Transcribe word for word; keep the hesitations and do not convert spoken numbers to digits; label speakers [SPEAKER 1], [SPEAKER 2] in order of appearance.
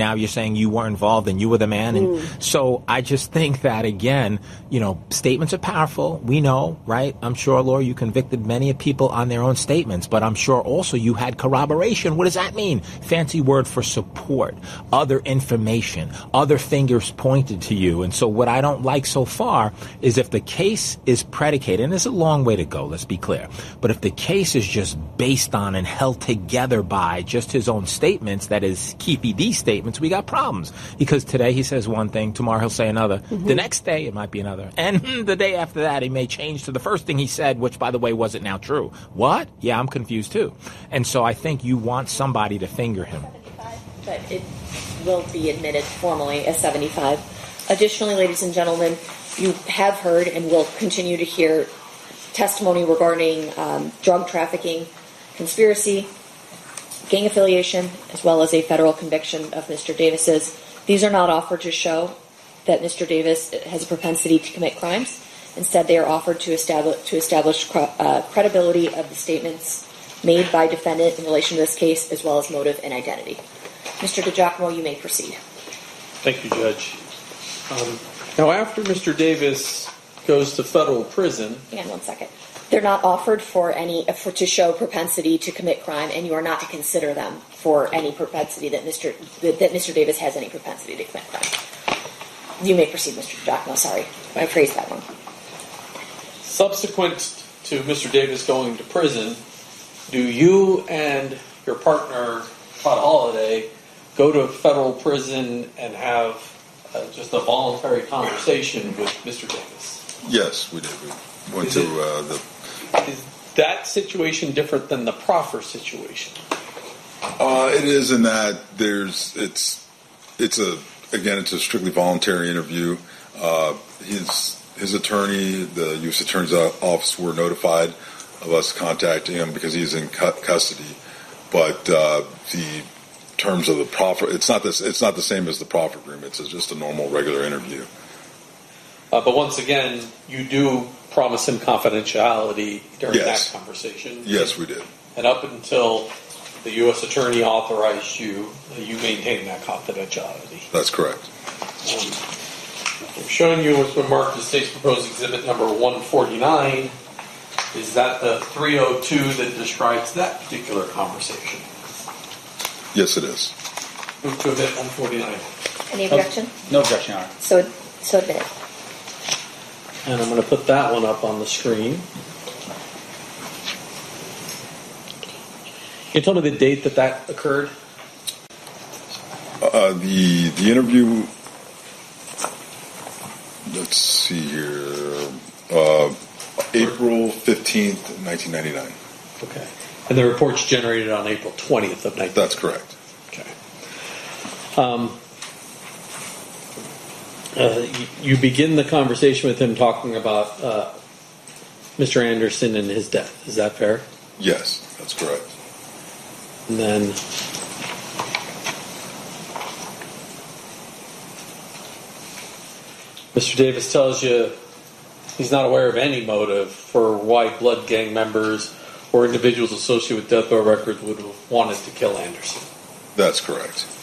[SPEAKER 1] Now you're saying you were involved and you were the man. And mm. so I just think that, again, you know, statements are powerful. We know, right? I'm sure, Laura, you convicted many people on their own statements, but I'm sure also you had corroboration. What does that mean? Fancy word for support, other information, other fingers pointed to you. And so what I don't like so far is if the case is predicated, and there's a long way to go, let's be clear, but if the case is just based on and held together by just his own statements, that is, Keefe D statements, we got problems. Because today he says one thing, tomorrow he'll say another. Mm-hmm. The next day it might be another. And the day after that he may change to the first thing he said, which, by the way, wasn't now true. What? Yeah, I'm confused too. And so I think you want somebody to finger him.
[SPEAKER 2] But it will be admitted formally as seventy-five. Additionally, ladies and gentlemen, you have heard and will continue to hear testimony regarding um, drug trafficking, conspiracy, gang affiliation, as well as a federal conviction of Mister Davis's. These are not offered to show that Mister Davis has a propensity to commit crimes. Instead, they are offered to establish to establish uh, credibility of the statements made by defendant in relation to this case, as well as motive and identity. Mister DiGiacomo, you may proceed.
[SPEAKER 3] Thank you, Judge. Um, now, after Mister Davis goes to federal prison...
[SPEAKER 2] Hang on one second. They're not offered for any for to show propensity to commit crime, and you are not to consider them for any propensity that Mister that, that Mister Davis has any propensity to commit crime. You may proceed, Mister DiGiacomo. Sorry, I phrased that wrong.
[SPEAKER 3] Subsequent to Mister Davis going to prison, do you and your partner, Todd Holliday, go to federal prison and have uh, just a voluntary conversation with Mister Davis?
[SPEAKER 4] Yes, we did. We went
[SPEAKER 3] Is
[SPEAKER 4] to
[SPEAKER 3] it,
[SPEAKER 4] uh, the...
[SPEAKER 3] Is that situation different than the proffer situation?
[SPEAKER 4] Uh, it is in that there's, it's, it's a, again, it's a strictly voluntary interview. Uh, his, his attorney, the U S Attorney's Office, were notified of us contacting him because he's in cu- custody. But uh, the terms of the proffer, it's not this, it's not the same as the proffer agreement. It's just a normal, regular interview.
[SPEAKER 3] Uh, but once again, you do promise him confidentiality during
[SPEAKER 4] yes.
[SPEAKER 3] that conversation.
[SPEAKER 4] Yes, we did.
[SPEAKER 3] And up until the U S Attorney authorized you, you maintain that confidentiality.
[SPEAKER 4] That's correct.
[SPEAKER 3] Um, I'm showing you what's been marked as State's Proposed Exhibit number one forty-nine. Is that the three oh two that describes that particular conversation?
[SPEAKER 4] Yes, it is.
[SPEAKER 3] Move to admit one forty-nine.
[SPEAKER 2] Any objection?
[SPEAKER 5] No objection, Your Honor.
[SPEAKER 2] So, so admitted.
[SPEAKER 3] And I'm going to put that one up on the screen. Can you tell me the date that that occurred?
[SPEAKER 4] Uh, the the interview, let's see here, uh, April fifteenth, nineteen ninety-nine.
[SPEAKER 3] Okay. And the report's generated on April twentieth of nineteen ninety-nine.
[SPEAKER 4] That's correct.
[SPEAKER 3] Okay. Um, uh, you, you begin the conversation with him talking about uh, Mister Anderson and his death. Is that fair?
[SPEAKER 4] Yes, that's correct.
[SPEAKER 3] And then Mister Davis tells you he's not aware of any motive for why blood gang members or individuals associated with death row records would have wanted to kill Anderson.
[SPEAKER 4] That's correct.